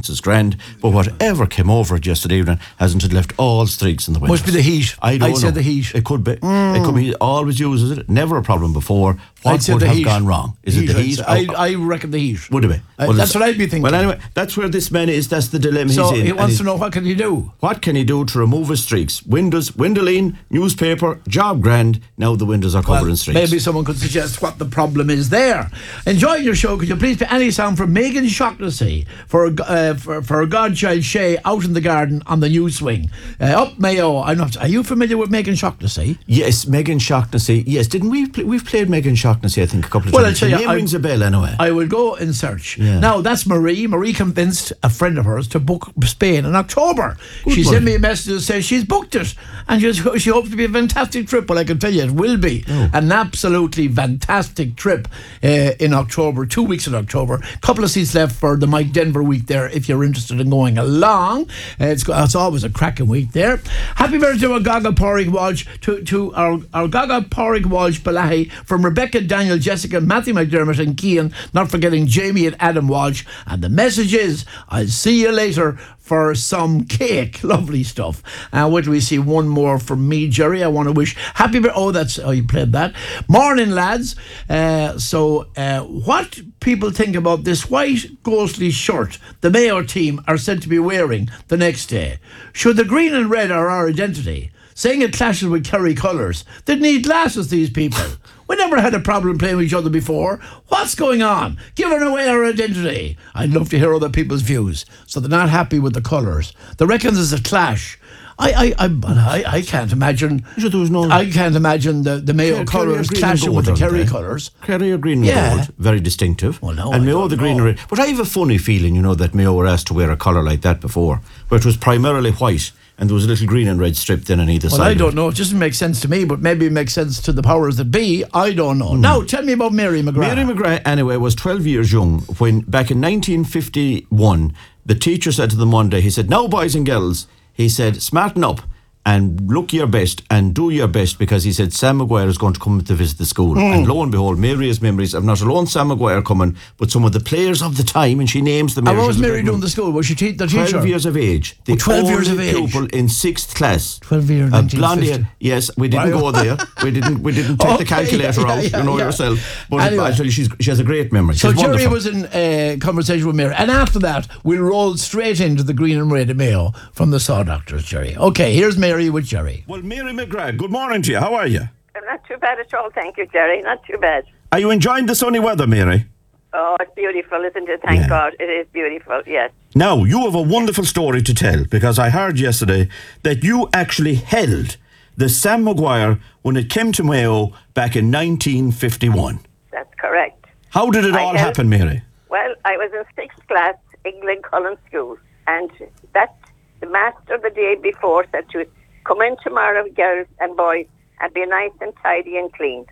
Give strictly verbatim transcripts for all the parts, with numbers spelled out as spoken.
chance is grand, but whatever came over it yesterday evening hasn't it left all streaks in the windows. Must be the heat. I don't I'd know. say the heat. It could be. Mm. It could be. Always uses it. Never a problem before. What I'd say would the have heat. gone wrong? Is Heat, it the I'd heat? say. I, I reckon the heat. Would it be? Uh, Well, that's what I'd be thinking. Well, anyway, that's where this man is. That's the dilemma So he's in. he And wants he's- to know, what can he do? What can he do to remove his streaks? Windows, windowline, newspaper, job grand. Now the windows are covered Well, in streaks. maybe someone could suggest what the problem is there. Enjoying your show, could you please play any sound from Megan Shaughnessy for, uh, for, for her godchild Shay out in the garden on the new swing? Uh, up Mayo. I'm not, are you familiar with Megan Shaughnessy? Yes, Megan Shaughnessy. Yes, didn't we? Play, we've played Megan Shaughnessy, I think, a couple of Well, times. I'll tell you, Her name I- rings a bell anyway. I will go in search. Yeah. Now, that's Marie. Marie convinced a friend of hers to book Spain in October. Good she Marie. sent me a message that says she's booked it. And she, she hopes to be a fantastic trip. Well, I can tell you, it will be Oh. an absolutely fantastic trip uh, in October, two weeks in October. Couple of seats left for the Mike Denver week there if you're interested in going along. Uh, it's, it's always a cracking week there. Happy birthday to our Gaga Porrig Walsh, to, to our, our Gaga Porrig Walsh Balahi from Rebecca, Daniel, Jessica, Matthew McDermott and Cian, not forgetting Jamie and Adam Walsh. And the message is, I'll see you later for some cake. Lovely stuff. Uh, wait till we see one more from me, Jerry. I want to wish happy birthday. Oh, that's, oh, you played that. Morning, lads. Uh, so, uh, what people think about this white ghostly shirt the Mayo team are said to be wearing the next day? Should the green and red are our identity? Saying it clashes with Kerry colours. They need glasses, these people. We never had a problem playing with each other before. What's going on? Giving away our identity. I'd love to hear other people's views. So they're not happy with the colours. They reckon there's a clash. I I I, I, I can't imagine. Sure, there was no- I can't imagine the, the Mayo Kerry colours are green and clashing gold, with the aren't Kerry they? colours. Kerry are green and Yeah. gold, very distinctive. Well, no, and I Mayo don't the green know. and red. But I have a funny feeling, you know, that Mayo were asked to wear a colour like that before, where it was primarily white and there was a little green and red strip then on either Well, side. I of don't it. know. It doesn't make sense to me, but maybe it makes sense to the powers that be. I don't know. Now, tell me about Mary McGrath. Mary McGrath, anyway, was twelve years young when, back in nineteen fifty-one, the teacher said to them one day, he said, now, boys and girls, he said, smarten up and look your best and do your best, because he said Sam Maguire is going to come to visit the school. Mm. And lo and behold, Mary has memories of not alone Sam Maguire coming, but some of the players of the time, and she names them. And what was Mary doing in the school? Was she te- the teacher? twelve years of age. The Oh, twelve years only of age. pupil in sixth class. twelve years, A nineteen blondie. fifty. Yes, we didn't Right. go there. We didn't. We didn't take the Okay, calculator yeah, out. yeah, you know yeah. yourself. But Anyway. actually, she's she has a great memory. So She's Jerry wonderful. was in uh, conversation with Mary, and after that we'll roll straight into the green and red Mayo from the Saw Doctors, Jerry. Okay, here's Mary with Jerry. Well, Mary McGrath, good morning to you. How are you? Not too bad at all, thank you, Jerry. Not too bad. Are you enjoying the sunny weather, Mary? Oh, it's beautiful, isn't it? Thank Yeah. God. It is beautiful, yes. Now, you have a wonderful story to tell, because I heard yesterday that you actually held the Sam Maguire when it came to Mayo back in nineteen fifty-one. That's correct. How did it I all held- happen, Mary? Well, I was in sixth class, England Cullen School, and that the master the day before said to us, come in tomorrow, girls and boys, and be nice and tidy and clean.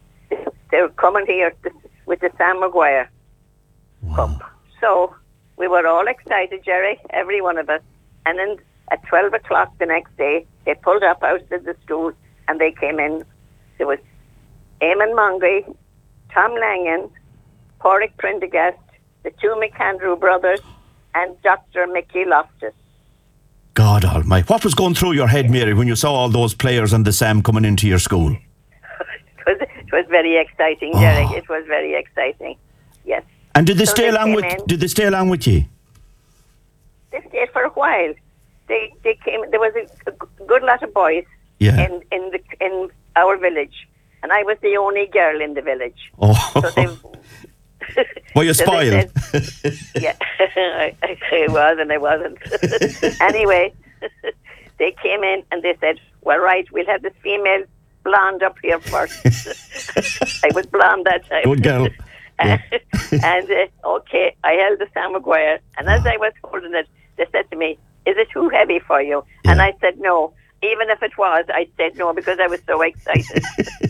They were coming here to, with the Sam Maguire cup. So we were all excited, Jerry, every one of us. And then at twelve o'clock the next day, they pulled up outside the school and they came in. There was Eamon Mongery, Tom Langan, Porrick Prendergast, the two McAndrew brothers, and Doctor Mickey Loftus. God almighty. What was going through your head, Mary, when you saw all those players and the Sam coming into your school? It was, it was very exciting, Jerry. Oh. It was very exciting. Yes. And did they So stay they along came with in. did they stay along with you? They stayed for a while. They they came. There was a, a good lot of boys Yeah. in in the in our village, and I was the only girl in the village. Oh. So they. Were you so they spoiled? said- yeah, I, I, I was and I wasn't. Anyway, they came in and they said, "Well, right, we'll have this female blonde up here first." I was blonde that time. Good girl. Yeah. and uh, okay, I held the Sam Maguire, and as I was holding it, they said to me, "Is it too heavy for you?" Yeah. And I said, "No." Even if it was, I said no because I was so excited.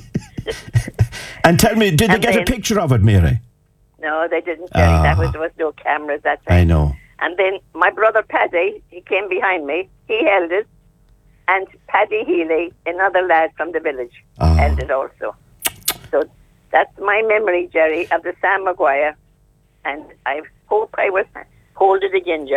And tell me, did they And get then- a picture of it, Mary? No, they didn't, Jerry. Ah. That was there was no cameras that time. I know. And then my brother Paddy, he came behind me. He held it, and Paddy Healy, another lad from the village, Ah. held it also. So that's my memory, Jerry, of the Sam Maguire, and I hope I will hold it again, Jerry.